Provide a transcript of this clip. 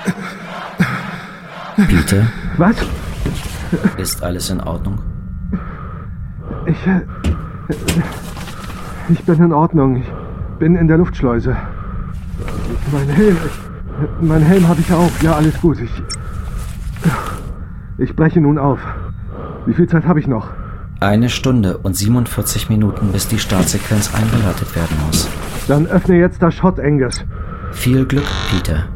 Peter? Was? Ist alles in Ordnung? Ich bin in Ordnung. Ich bin in der Luftschleuse. Mein Helm habe ich auch. Ja, alles gut. Ich breche nun auf. Wie viel Zeit habe ich noch? 1 Stunde und 47 Minuten, bis die Startsequenz eingeleitet werden muss. Dann öffne jetzt das Shot, Angus. Viel Glück, Peter.